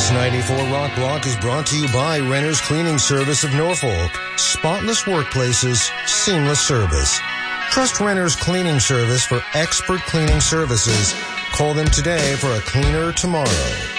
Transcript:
This 94 Rock Block is brought to you by Renner's Cleaning Service of Norfolk. Spotless workplaces, seamless service. Trust Renner's Cleaning Service for expert cleaning services. Call them today for a cleaner tomorrow.